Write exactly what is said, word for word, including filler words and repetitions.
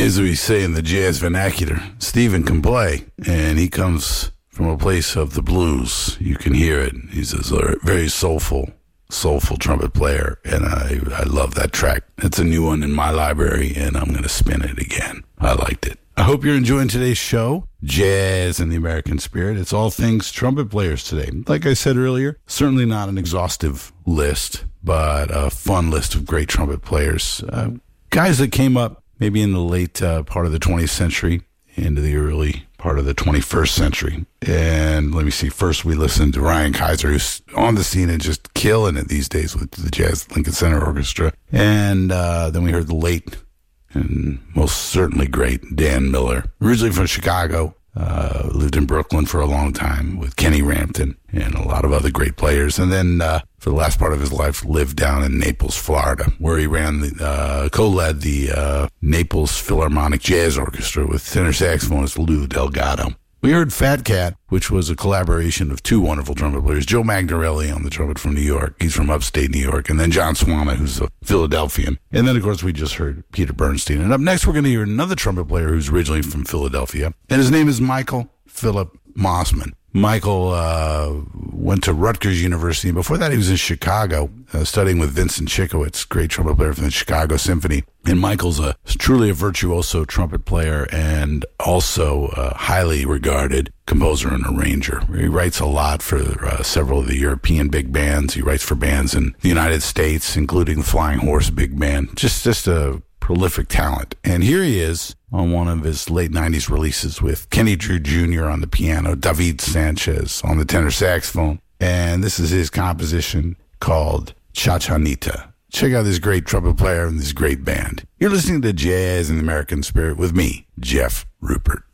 As we say in the jazz vernacular, Stephen can play, and he comes from a place of the blues. You can hear it. He's a very soulful, soulful trumpet player, and I, I love that track. It's a new one in my library, and I'm going to spin it again. I liked it. I hope you're enjoying today's show, Jazz in the American Spirit. It's all things trumpet players today. Like I said earlier, certainly not an exhaustive list, but a fun list of great trumpet players. Uh, guys that came up maybe in the late uh, part of the twentieth century into the early part of the twenty-first century. And let me see, first we listened to Ryan Kaiser, who's on the scene and just killing it these days with the Jazz Lincoln Center Orchestra. And uh, then we heard the late and most certainly great Dan Miller, originally from Chicago, uh, lived in Brooklyn for a long time with Kenny Rampton and a lot of other great players. And then uh, for the last part of his life, lived down in Naples, Florida, where he ran the, uh, co-led the uh, Naples Philharmonic Jazz Orchestra with tenor saxophonist Lou Delgado. We heard Fat Cat, which was a collaboration of two wonderful trumpet players, Joe Magnarelli on the trumpet from New York. He's from upstate New York. And then John Swana, who's a Philadelphian. And then, of course, we just heard Peter Bernstein. And up next, we're going to hear another trumpet player who's originally from Philadelphia. And his name is Michael Philip Mossman. Michael uh, went to Rutgers University. And before that, he was in Chicago, uh, studying with Vincent Chickowitz, great trumpet player from the Chicago Symphony. And Michael's a truly a virtuoso trumpet player and also a highly regarded composer and arranger. He writes a lot for uh, several of the European big bands. He writes for bands in the United States, including the Flying Horse Big Band. Just, just a prolific talent. And here he is on one of his late nineties releases with Kenny Drew Junior on the piano, David Sanchez on the tenor saxophone. And this is his composition called Chachanita. Check out this great trumpet player and this great band. You're listening to Jazz in the American Spirit with me, Jeff Rupert.